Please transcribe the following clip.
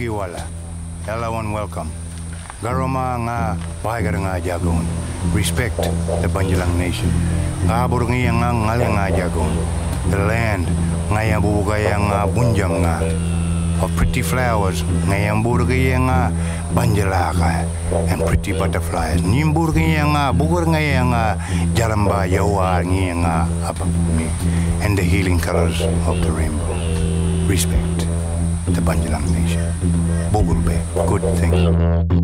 Bungiwala. Everyone welcome. Garoma nga pahagar nga jagon. Respect the Banjalang nation. Kabur nga ngalang nga jagon. The land nga yang bubugay nga bunjam nga. Of pretty flowers nga yang burgay nga banjalaka and pretty butterflies. Nimburgay nga bugur nga yang jalamba yawa nga apapuni and the healing colors of the rainbow. Respect the Banjalang nation. Bugurbe, good thing.